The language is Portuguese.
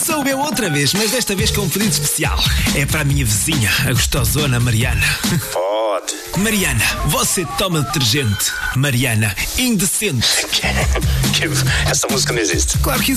Sou eu outra vez, mas desta vez com um pedido especial. É para a minha vizinha, a gostosona Mariana. Pode. Mariana, você toma detergente. Mariana, indecente. Essa música não existe. Claro que